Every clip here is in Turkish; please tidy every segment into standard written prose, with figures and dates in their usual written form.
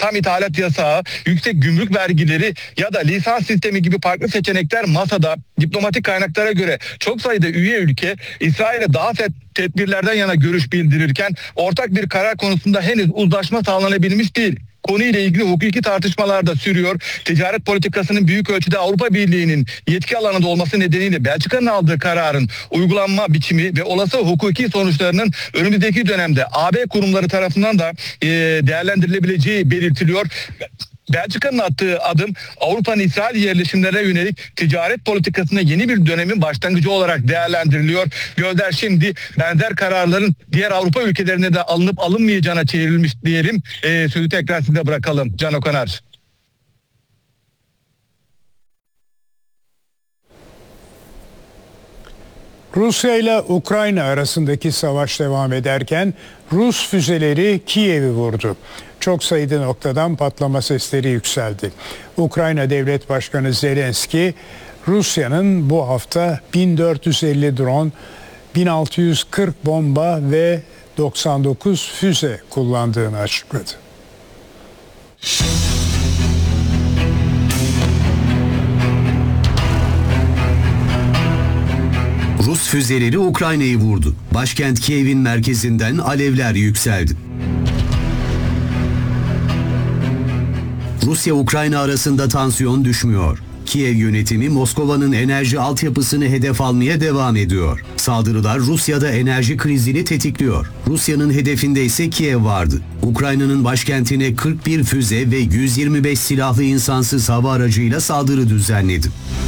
tam ithalat yasağı, yüksek gümrük vergileri ya da lisans sistemi gibi farklı seçenekler masada. Diplomatik kaynaklara göre çok sayıda üye ülke İsrail'e daha sert tedbirlerden yana görüş bildirirken ortak bir karar konusunda henüz uzlaşma sağlanabilmiş değil. Konuyla ilgili hukuki tartışmalar da sürüyor. Ticaret politikasının büyük ölçüde Avrupa Birliği'nin yetki alanında olması nedeniyle Belçika'nın aldığı kararın uygulanma biçimi ve olası hukuki sonuçlarının önümüzdeki dönemde AB kurumları tarafından da değerlendirilebileceği belirtiliyor. Belçika'nın attığı adım Avrupa'nın İsrail yerleşimlerine yönelik ticaret politikasında yeni bir dönemin başlangıcı olarak değerlendiriliyor. Gözler şimdi benzer kararların diğer Avrupa ülkelerine de alınıp alınmayacağına çevrilmiş diyelim. Sözü tekrar size bırakalım. Can Okanar. Rusya ile Ukrayna arasındaki savaş devam ederken Rus füzeleri Kiev'i vurdu. Çok sayıda noktadan patlama sesleri yükseldi. Ukrayna Devlet Başkanı Zelenski, Rusya'nın bu hafta 1450 drone, 1640 bomba ve 99 füze kullandığını açıkladı. Rus füzeleri Ukrayna'yı vurdu. Başkent Kiev'in merkezinden alevler yükseldi. Rusya-Ukrayna arasında tansiyon düşmüyor. Kiev yönetimi Moskova'nın enerji altyapısını hedef almaya devam ediyor. Saldırılar Rusya'da enerji krizini tetikliyor. Rusya'nın hedefinde ise Kiev vardı. Ukrayna'nın başkentine 41 füze ve 125 silahlı insansız hava aracıyla saldırı düzenledi.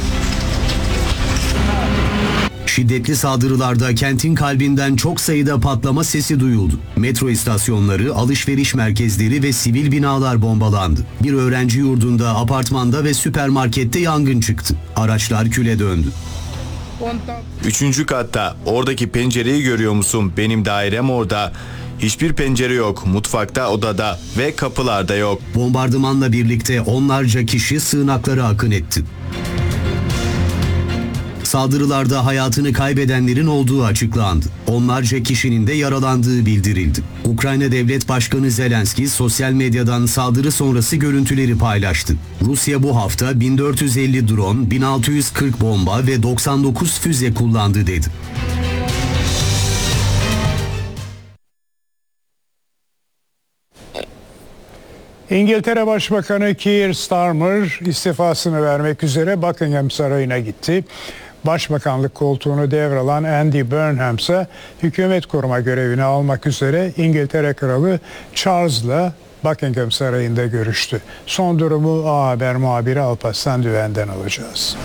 Şiddetli saldırılarda kentin kalbinden çok sayıda patlama sesi duyuldu. Metro istasyonları, alışveriş merkezleri ve sivil binalar bombalandı. Bir öğrenci yurdunda, apartmanda ve süpermarkette yangın çıktı. Araçlar küle döndü. 3. katta, oradaki pencereyi görüyor musun? Benim dairem orada. Hiçbir pencere yok. Mutfakta, odada ve kapılarda yok. Bombardımanla birlikte onlarca kişi sığınaklara akın etti. Saldırılarda hayatını kaybedenlerin olduğu açıklandı. Onlarca kişinin de yaralandığı bildirildi. Ukrayna Devlet Başkanı Zelenski sosyal medyadan saldırı sonrası görüntüleri paylaştı. Rusya bu hafta 1450 drone, 1640 bomba ve 99 füze kullandı dedi. İngiltere Başbakanı Keir Starmer istifasını vermek üzere Buckingham Sarayı'na gitti. Başbakanlık koltuğunu devralan Andy Burnham ise hükümet kurma görevini almak üzere İngiltere Kralı Charles'la Buckingham Sarayı'nda görüştü. Son durumu A Haber muhabiri Alparslan Düven'den alacağız.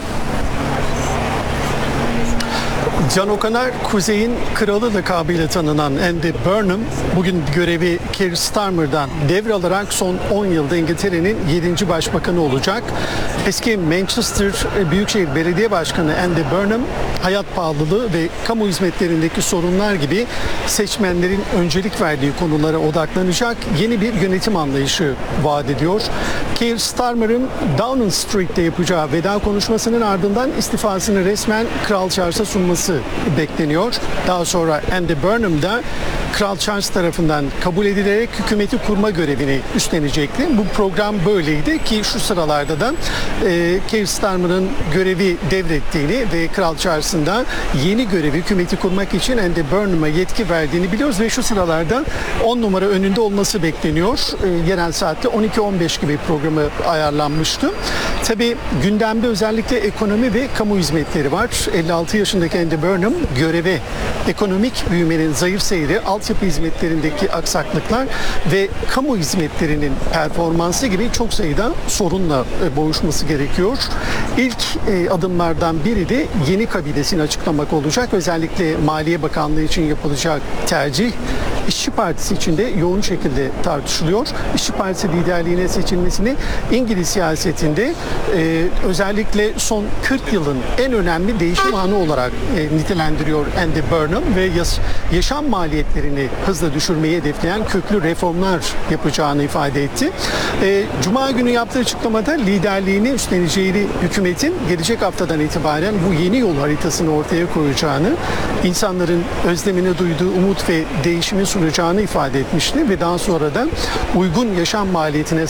Can Okanar, Kuzey'in kralı lakabıyla tanınan Andy Burnham bugün görevi Keir Starmer'dan devralarak son 10 yılda İngiltere'nin 7. başbakanı olacak. Eski Manchester Büyükşehir Belediye Başkanı Andy Burnham, hayat pahalılığı ve kamu hizmetlerindeki sorunlar gibi seçmenlerin öncelik verdiği konulara odaklanacak yeni bir yönetim anlayışı vaat ediyor. Keir Starmer'ın Downing Street'te yapacağı veda konuşmasının ardından istifasını resmen Kral Charles'a sunması bekleniyor. Daha sonra Andy Burnham da Kral Charles tarafından kabul edilerek hükümeti kurma görevini üstlenecekti. Bu program böyleydi ki şu sıralarda da Keir Starmer'ın görevi devrettiğini ve Kral Charles'ın da yeni görevi hükümeti kurmak için Andy Burnham'a yetki verdiğini biliyoruz ve şu sıralarda 10 numara önünde olması bekleniyor. Yerel saatte 12-15 gibi programı ayarlanmıştı. Tabii gündemde özellikle ekonomi ve kamu hizmetleri var. 56 yaşındaki Andy Burnham göreve ekonomik büyümenin zayıf seyri, altyapı hizmetlerindeki aksaklıklar ve kamu hizmetlerinin performansı gibi çok sayıda sorunla boğuşması gerekiyor. İlk adımlardan biri de yeni kabinesini açıklamak olacak. Özellikle Maliye Bakanlığı için yapılacak tercih İşçi Partisi içinde yoğun şekilde tartışılıyor. İşçi Partisi liderliğine seçilmesini İngiliz siyasetinde özellikle son 40 yılın en önemli değişim anı olarak nitelendiriyor Andy Burnham ve yaşam maliyetlerini hızla düşürmeyi hedefleyen köklü reformlar yapacağını ifade etti. Cuma günü yaptığı açıklamada liderliğini üstleneceğini, hükümetin gelecek haftadan itibaren bu yeni yol haritasını ortaya koyacağını, insanların özlemine duyduğu umut ve değişimi sunacağını ifade etmişti ve daha sonra da uygun yaşam maliyetine